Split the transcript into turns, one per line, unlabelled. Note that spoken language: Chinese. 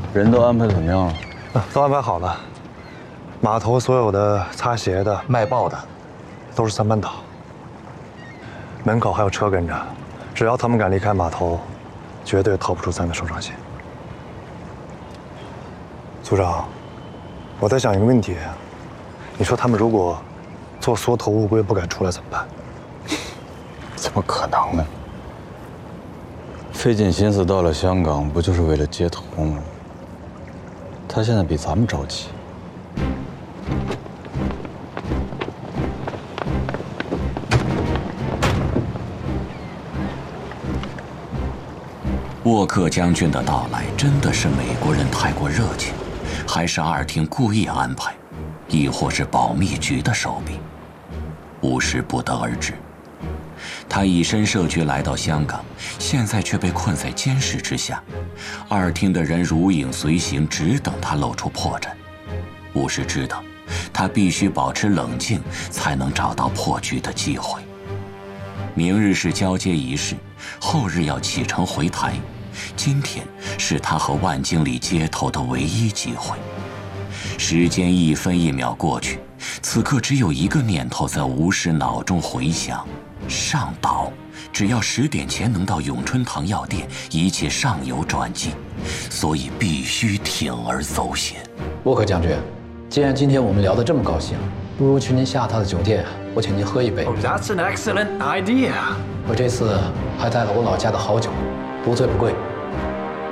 人都安排怎么样了？
都安排好了。码头所有的擦鞋的、卖报的，都是3班倒。门口还有车跟着，只要他们敢离开码头，绝对逃不出咱的手掌心。组长，我在想一个问题，你说他们如果做缩头乌龟不敢出来怎么办？
怎么可能呢？费尽心思到了香港，不就是为了接头吗？他现在比咱们着急。
沃克将军的到来真的是美国人太过热情，还是二厅故意安排，亦或是保密局的手笔？巫师不得而知。他以身涉局来到香港，现在却被困在监视之下，二厅的人如影随形，只等他露出破绽。巫师知道，他必须保持冷静，才能找到破局的机会。明日是交接仪式，后日要启程回台。今天是他和万经理接头的唯一机会。时间一分一秒过去，此刻只有一个念头在巫师脑中回响：上岛。只要10点前能到永春堂药店，一切尚有转机，所以必须铤而走险。
沃克将军，既然今天我们聊得这么高兴，不如去您下榻的酒店，我请您喝一杯。
Oh, that's an excellent idea.
我这次还带了我老家的好酒，不醉不归。